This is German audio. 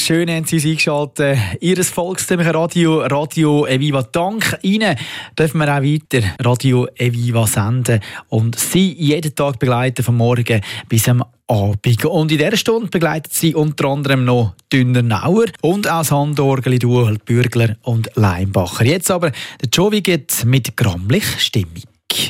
Schön haben Sie uns eingeschaltet. Ihres volkstümlichen Radio Eviva. Dank Ihnen dürfen wir auch weiter Radio Eviva senden und Sie jeden Tag begleiten, vom Morgen bis am Abend. Und in dieser Stunde begleitet Sie unter anderem noch Dünner Nauer und auch Sandorgeli, Duhl, Bürgler und Leimbacher. Jetzt aber der Jovi geht mit Grammlich Stimme.